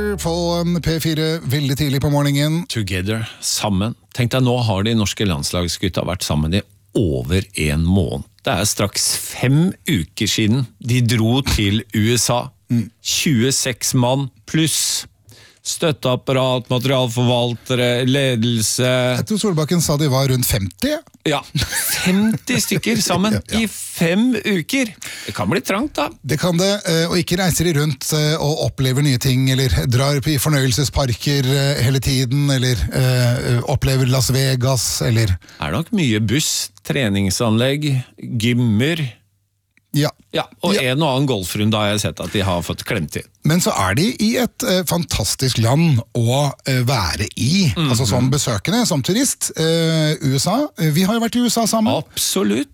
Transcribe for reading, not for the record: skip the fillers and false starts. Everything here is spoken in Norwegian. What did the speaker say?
På P4 veldig tidlig på morgenen. Together, sammen. Tenk deg, nå har de norske landslagsgutta vært sammen i over en måned. Det er straks 5 uker siden de dro til USA. 26 mann pluss støtteapparat, materialforvaltere, ledelse. Jeg tror Solbakken sa de var rundt 50. Ja, 50 stykker sammen i 5 uker. Det kan bli trangt da. Det kan det, og ikke reiser de rundt og opplever nye ting, eller drar i fornøyelsesparker hele tiden, eller opplever Las Vegas, eller... Det er nok mye buss, treningsanlegg, gymmer... Ja, og en og annen golfrunde har jeg sett at de har fått klemt inn. Men så er de i et fantastisk land å være i, altså som besøkende, som turist. USA, vi har jo vært i USA sammen. Absolutt.